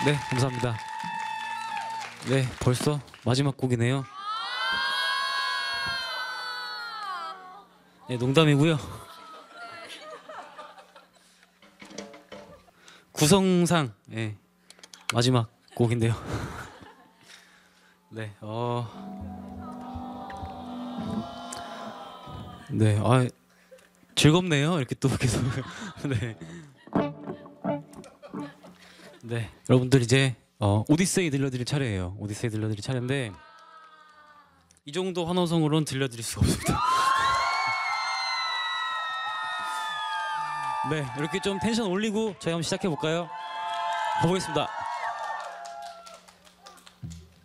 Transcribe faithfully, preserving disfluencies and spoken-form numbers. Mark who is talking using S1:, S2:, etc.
S1: 네, 감사합니다. 네, 벌써 마지막 곡이네요. 네, 농담이고요. 구성상 네, 마지막 곡인데요. 네, 어, 네, 아, 즐겁네요. 이렇게 또 계속. 네, 네, 여러분들 이제 어, 오디세이 들려드릴 차례예요. 오디세이 들려드릴 차례인데 이 정도 환호성으로는 들려드릴 수가 없습니다. 네, 이렇게 좀 텐션 올리고 저희 한번 시작해 볼까요? 가보겠습니다.